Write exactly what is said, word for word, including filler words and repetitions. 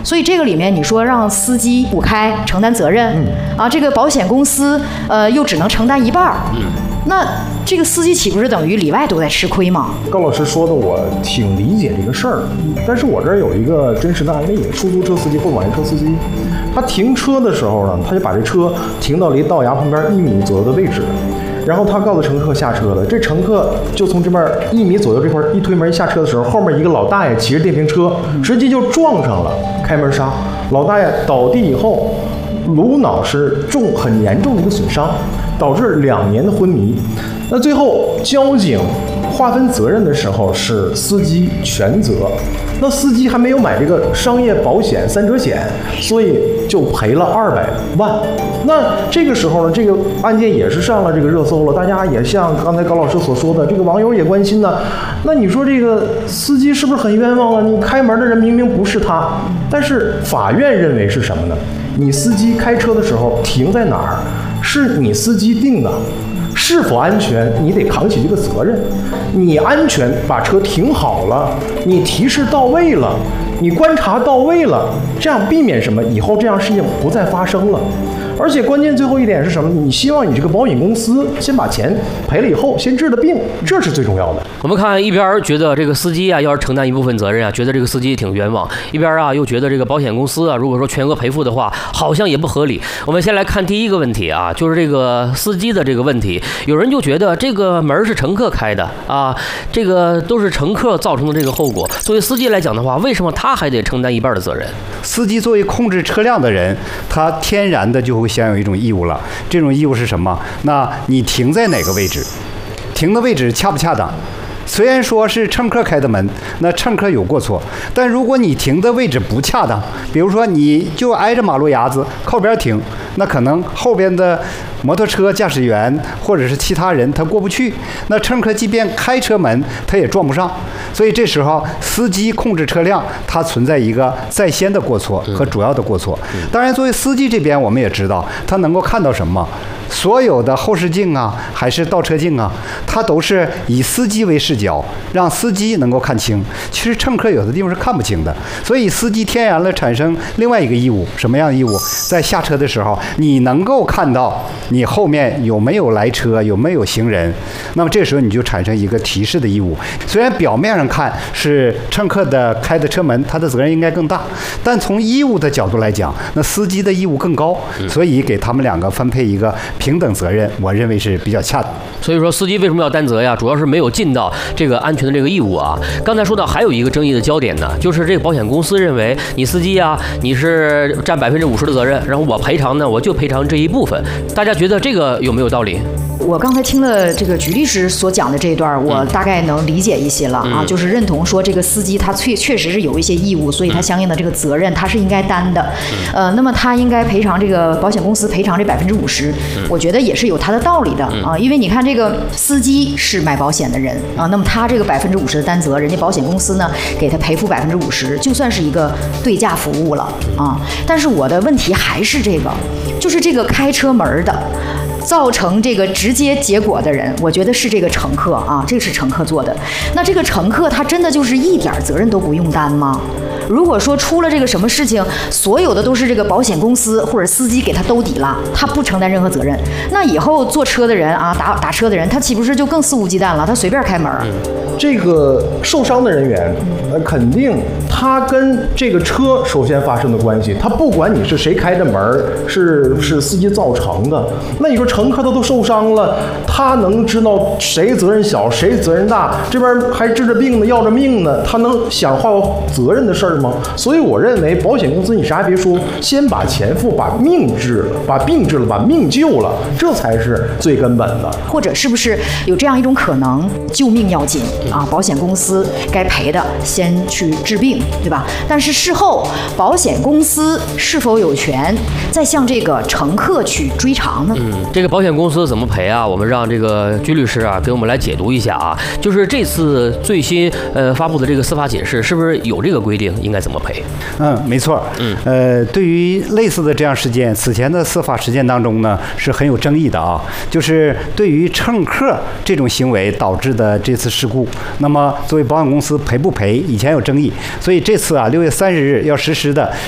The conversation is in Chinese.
所以这个里面你说让司机补开承担责任，嗯、啊，这个保险公司呃又只能承担一半，嗯，那这个司机岂不是等于里外都在吃亏吗？ 高老师说的我挺理解这个事儿，但是我这儿有一个真实的案例，出租车司机或网约车司机，他停车的时候呢，他就把这车停到离道牙旁边一米左右的位置。然后他告诉乘客下车了，这乘客就从这边一米左右这块一推门一下车的时候，后面一个老大爷骑着电瓶车直接就撞上了，开门刹，老大爷倒地以后，颅脑是重很严重的一个损伤，导致两年的昏迷。那最后交警划分责任的时候是司机全责，那司机还没有买这个商业保险三者险，所以就赔了二百万。那这个时候呢，这个案件也是上了这个热搜了，大家也像刚才高老师所说的，这个网友也关心呢。那你说这个司机是不是很冤枉啊？你开门的人明明不是他，但是法院认为是什么呢？你司机开车的时候停在哪儿，是你司机定的。是否安全，你得扛起这个责任。你安全把车停好了，你提示到位了，你观察到位了，这样避免什么？以后这样事情不再发生了。而且关键最后一点是什么？你希望你这个保险公司先把钱赔了以后，先治了病，这是最重要的。 我们看一边觉得这个司机啊要是承担一部分责任啊，觉得这个司机挺冤枉；一边啊又觉得这个保险公司啊，如果说全额赔付的话，好像也不合理。我们先来看第一个问题啊，就是这个司机的这个问题。有人就觉得这个门是乘客开的啊，这个都是乘客造成的这个后果。作为司机来讲的话，为什么他还得承担一半的责任？ 司机作为控制车辆的人，他天然的就会享有一种义务了。这种义务是什么？那你停在哪个位置？停的位置恰不恰当？虽然说是乘客开的门，那乘客有过错，但如果你停的位置不恰当，比如说你就挨着马路牙子靠边停，那可能后边的摩托车驾驶员或者是其他人他过不去，那乘客即便开车门他也撞不上。所以这时候司机控制车辆它存在一个在先的过错和主要的过错。当然作为司机这边我们也知道他能够看到什么，所有的后视镜啊还是倒车镜啊，它都是以司机为视角，让司机能够看清。其实乘客有的地方是看不清的，所以司机天然了产生另外一个义务。什么样的义务？在下车的时候你能够看到你后面有没有来车，有没有行人，那么这时候你就产生一个提示的义务。虽然表面上看是乘客的开的车门，他的责任应该更大，但从义务的角度来讲，那司机的义务更高，所以给他们两个分配一个平等责任，我认为是比较恰当。 所以说司机为什么要担责呀？主要是没有尽到这个安全的这个义务啊。刚才说到还有一个争议的焦点呢，就是这个保险公司认为你司机啊，你是占百分之五十的责任，然后我赔偿呢，我就赔偿这一部分。大家觉得这个有没有道理？ 我刚才听了这个鞠律师所讲的这一段，我大概能理解一些了啊，就是认同说这个司机他确确实是有一些义务，所以他相应的这个责任他是应该担的，呃，那么他应该赔偿这个保险公司赔偿这百分之五十，我觉得也是有他的道理的啊，因为你看这个司机是买保险的人啊，那么他这个百分之五十的担责，人家保险公司呢给他赔付百分之五十，就算是一个对价服务了啊。但是我的问题还是这个，就是这个开车门的。造成这个直接结果的人，我觉得是这个乘客啊，这是乘客做的。那这个乘客他真的就是一点责任都不用担吗？如果说出了这个什么事情，所有的都是这个保险公司或者司机给他兜底了，他不承担任何责任，那以后坐车的人啊，打打车的人，他岂不是就更肆无忌惮了？他随便开门。 这个受伤的人员，呃，肯定他跟这个车首先发生的关系，他不管你是谁开的门，是是司机造成的，那你说乘客他都受伤了，他能知道谁责任小谁责任大？这边还治着病呢，要着命呢，他能想划责任的事儿吗？所以我认为保险公司你啥也别说，先把钱付，把命治了，把病治了，把命救了，这才是最根本的。 或者是不是有这样一种可能，救命要紧啊？保险公司该赔的先去治病，对吧？但是事后保险公司是否有权再向这个乘客去追偿呢？ 嗯，这个保险公司怎么赔啊？我们让这个鞠律师啊给我们来解读一下啊。就是这次最新呃发布的这个司法解释，是不是有这个规定应该怎么赔？ 嗯，没错。嗯，呃，对于类似的这样事件，此前的司法实践当中呢是很有争议的啊。就是对于乘客这种行为导致的这次事故，那么作为保险公司赔不赔，以前有争议，所以这次啊六月三十日要实施的